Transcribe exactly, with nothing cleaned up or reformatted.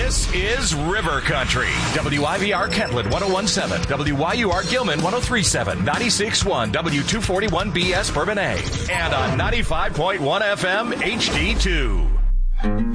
This is River Country. W I V R Kentland one oh one point seven. W Y U R Gilman one oh three point seven. ninety-six point one W two forty-one B S Bourbonnais. And on ninety-five point one F M H D two.